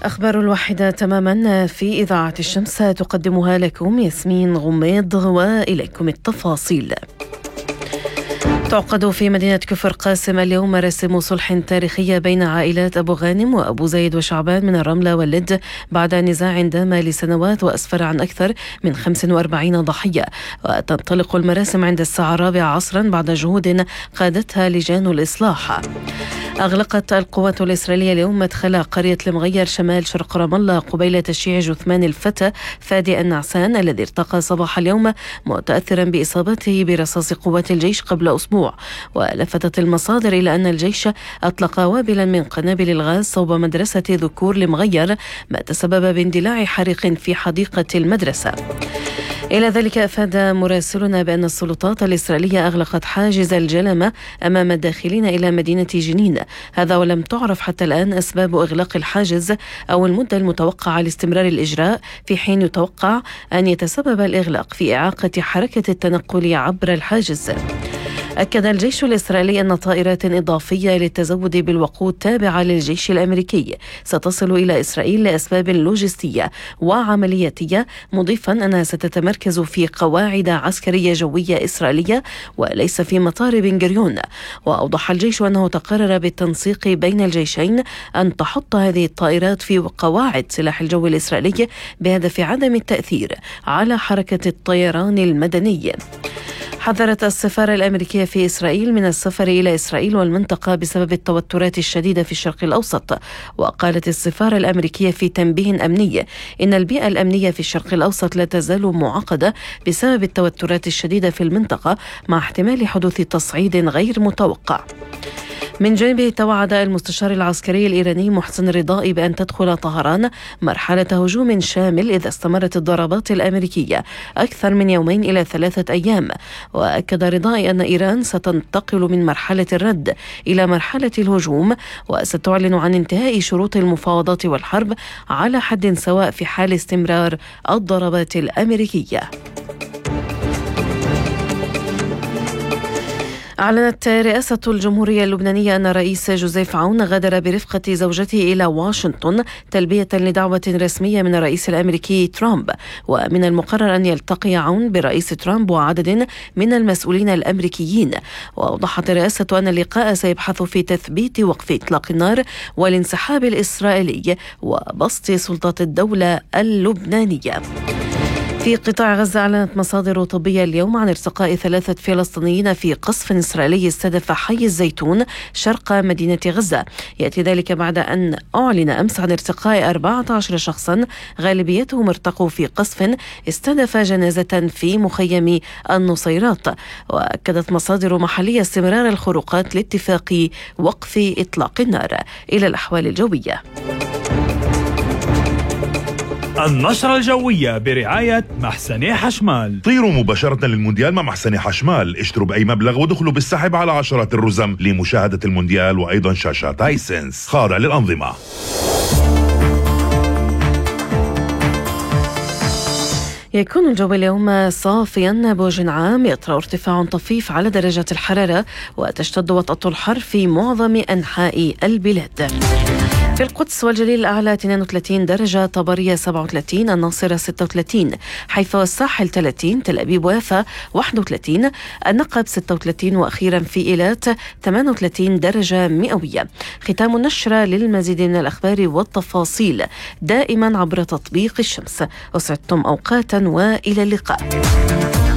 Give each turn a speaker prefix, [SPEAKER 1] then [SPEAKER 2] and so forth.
[SPEAKER 1] أخبار الواحدة تماما في إذاعة الشمس تقدمها لكم ياسمين غميض، وإليكم التفاصيل. تعقد في مدينة كفر قاسم اليوم مراسم صلح تاريخية بين عائلات أبو غانم وأبو زيد وشعبان من الرملة واللد بعد نزاع دام لسنوات وأسفر عن أكثر من 45 ضحية. وتنطلق المراسم عند الساعة 4 عصرا بعد جهود قادتها لجان الإصلاح. أغلقت القوات الإسرائيلية اليوم مدخل قرية المغير شمال شرق رام الله قبيل تشييع جثمان الفتى فادي النعسان الذي ارتقى صباح اليوم متأثرا بإصابته برصاص قوات الجيش قبل أسبوع. ولفتت المصادر إلى أن الجيش أطلق وابلا من قنابل الغاز صوب مدرسة ذكور المغير، ما تسبب باندلاع حريق في حديقة المدرسة. إلى ذلك أفاد مراسلنا بأن السلطات الإسرائيلية أغلقت حاجز الجلمة أمام الداخلين إلى مدينة جنين، هذا ولم تعرف حتى الآن أسباب إغلاق الحاجز أو المدة المتوقعة لاستمرار الإجراء، في حين يتوقع أن يتسبب الإغلاق في إعاقة حركة التنقل عبر الحاجز. أكد الجيش الإسرائيلي أن طائرات إضافية للتزود بالوقود تابعة للجيش الأمريكي ستصل إلى إسرائيل لأسباب لوجستية وعملياتية، مضيفا أنها ستتمركز في قواعد عسكرية جوية إسرائيلية وليس في مطار بن غوريون. وأوضح الجيش أنه تقرر بالتنسيق بين الجيشين أن تحط هذه الطائرات في قواعد سلاح الجو الإسرائيلي بهدف عدم التأثير على حركة الطيران المدني. حذرت السفارة الأمريكية في إسرائيل من السفر إلى إسرائيل والمنطقة بسبب التوترات الشديدة في الشرق الأوسط. وقالت السفارة الأمريكية في تنبيه أمني إن البيئة الأمنية في الشرق الأوسط لا تزال معقدة بسبب التوترات الشديدة في المنطقة، مع احتمال حدوث تصعيد غير متوقع. من جانبه توعد المستشار العسكري الإيراني محسن رضائي بأن تدخل طهران مرحلة هجوم شامل إذا استمرت الضربات الأمريكية أكثر من يومين إلى 3 أيام. وأكد رضائي أن إيران ستنتقل من مرحلة الرد إلى مرحلة الهجوم، وستعلن عن انتهاء شروط المفاوضات والحرب على حد سواء في حال استمرار الضربات الأمريكية. أعلنت رئاسة الجمهورية اللبنانية أن الرئيس جوزيف عون غادر برفقة زوجته إلى واشنطن تلبية لدعوة رسمية من الرئيس الأمريكي ترامب. ومن المقرر أن يلتقي عون برئيس ترامب وعدد من المسؤولين الأمريكيين. وأوضحت الرئاسة أن اللقاء سيبحث في تثبيت وقف إطلاق النار والانسحاب الإسرائيلي وبسط سلطات الدولة اللبنانية. في قطاع غزة أعلنت مصادر طبية اليوم عن ارتقاء 3 فلسطينيين في قصف إسرائيلي استهدف حي الزيتون شرق مدينة غزة. يأتي ذلك بعد أن أعلن أمس عن ارتقاء 14 شخصا غالبيتهم ارتقوا في قصف استهدف جنازة في مخيم النصيرات. وأكدت مصادر محلية استمرار الخروقات لاتفاق وقف إطلاق النار. إلى الأحوال الجوية.
[SPEAKER 2] النشرة الجوية برعاية محسني حشمال.
[SPEAKER 3] طيروا مباشرة للمونديال مع محسني حشمال، اشتروا بأي مبلغ ودخلوا بالسحب على عشرات الرزم لمشاهدة المونديال وأيضا شاشات هايسنس خاضع للأنظمة.
[SPEAKER 1] يكون الجو اليوم صافيا بوجه عام، يطرأ ارتفاع طفيف على درجات الحرارة وتشتد وطأة الحر في معظم أنحاء البلاد. في القدس والجليل الأعلى 32 درجة، طبرية 37، الناصرة 36، حيفا والساحل 30، تل أبيب ويافا 31، النقب 36، وأخيرا في إيلات 38 درجة مئوية. ختام النشرة. للمزيد من الأخبار والتفاصيل دائما عبر تطبيق الشمس. أسعدتم أوقاتا وإلى اللقاء.